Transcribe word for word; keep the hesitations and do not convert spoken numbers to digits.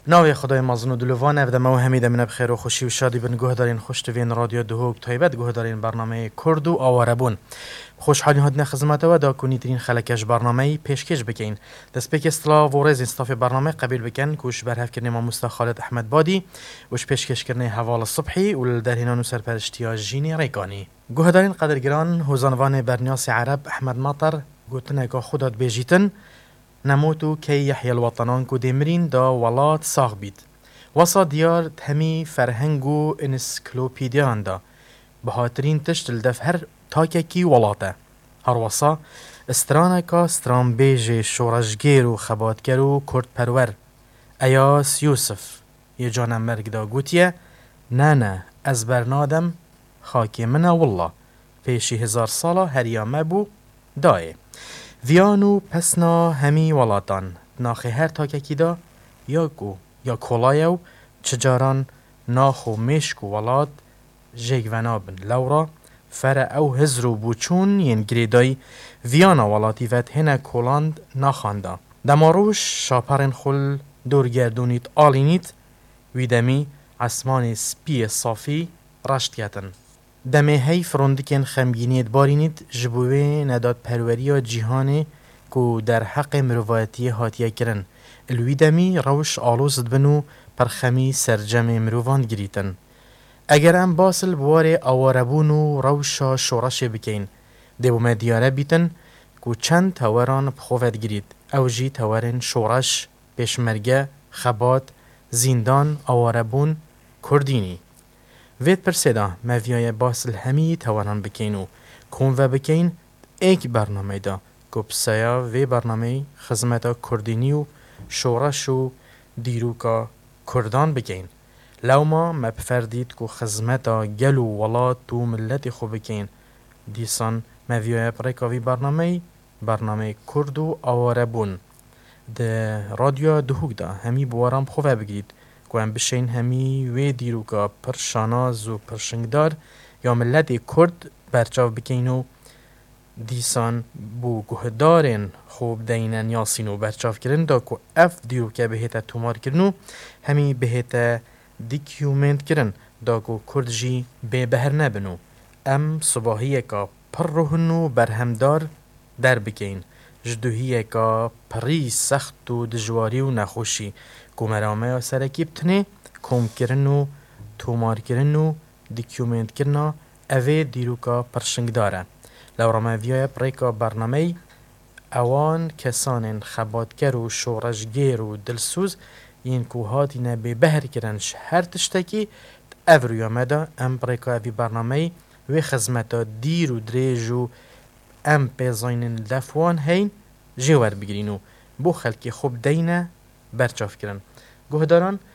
ناوی خدای مازن و دلوان افده مو همیده من بخیر و خوشی و شادی بن گوه دارین خوشتوین رادیو دهوک تایبت گوه دارین برنامه کرد و آواره بون خوشحالی هدن خدمت و دا کنیترین خلکش برنامه پیشکش بکین دست پیک استلا و ریز انستاف برنامه قبیل بکن کوش برهف کرنه ما مستا خالد احمد بادی وش پیشکش کرنه حوال الصبحی و در هنانو سرپرشتیا جینی ریکانی گوه دارین قدرگران هوزانوان برنیاس عرب احمد مطر گوتنه که خودت بیجیتن نموتو کی یحیی الوطنان کو دمرین دا ولات ساغ بید وسا دیار همی فرهنگو انسکلوپیدیان دا بهاترین تشت الدف هر تاککی ولاته هر وسا استرانکا استرانبیج شورشگیر و خباتگر و کرد پرور ایاس یوسف یه جانم مرگ دا گوتیه نه نه از برنادم خاکی منه والله پیشی هزار ساله هریامه بو دایه ویانو پسنا همی ولاتان ناخی هر تاککی دا یا گو یا کولایو چجاران ناخو مشک و ولات جگونابن لورا فر او هزرو بوچون ین گریدای ویانا ولاتی وت هنه کولاند ناخاندا دماروش شاپرن خل دورگردونیت آلینیت ویدمی عسمان سپی صافی رشت کتن دمه هی فرندکن خمگینیت بارینید جبوه نداد پروریا جیهانه کو در حق مروایتی هاتیه کرن الوی دمی روش آلوزد بنو پر خمی سرجم مروان گریتن اگر ام باسل بواره آواربونو روشا شورش بکین دیو مدیاره بیتن کو چند توران بخوفت گرید او جی تورن شورش پیشمرگه خبات زیندان آواربون کردینی وید پرسیدا مویای باسل همی توانان بکینو کون و بکین ایک برنامه دا گبسایا وی برنامه خدمتا کردینی و شورش و دیروکا کردان بکین لوما مبفردید کو خدمتا گلو ولات و ملت خو بکین دیسان مویای پریکا وی برنامه برنامه کرد و آواره بون ده رادیو دهوک دا همی بوارم خواه بگید که هم بشین همی وی دیروکا پرشاناز و پرشنگدار یا ملت کرد برچاو بکینو دیسان بو گهدارن خوب دینن یاسینو برچاو کرن دا که اف دیروکا بهتا تومار کرنو همی بهتا دیکیومنت کرن دا که کرد جی به بهر نبنو ام صباحیه که پر روحنو برهمدار در بکین جدوهیه که پری سخت و دجواری و نخوشی کمرامه سرکی بتنه کم کرن و تومار کرن و دیکیومنت کرنا اوه دیروکا پرشنگ داره لورامه ویای پریکا برنامه اوان کسان خباتگر و شورشگیر و دلسوز این کوهاتی نبی بهر کرنش هر تشتکی اوریامه دا ام پریکا اوی برنامه و خزمتا دیر و دریج و ام پیزاینن لفوان هین جوار بگرینو بو خلکی خوب دینه برچاف کرن گوهداران